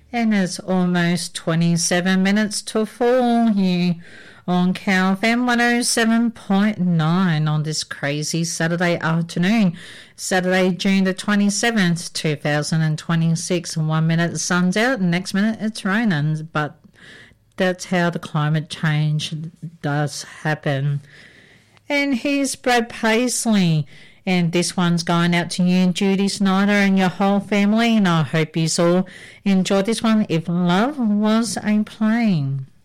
And it's almost 27 minutes to 4 here on Cow FM 107.9 on this crazy Saturday afternoon. Saturday, June the 27th, 2026. 1 minute the sun's out, and next minute it's raining. But that's how the climate change does happen. And here's Brad Paisley. And this one's going out to you, Judy Snyder, and your whole family. And I hope you all enjoyed this one. If Love Was a Plane.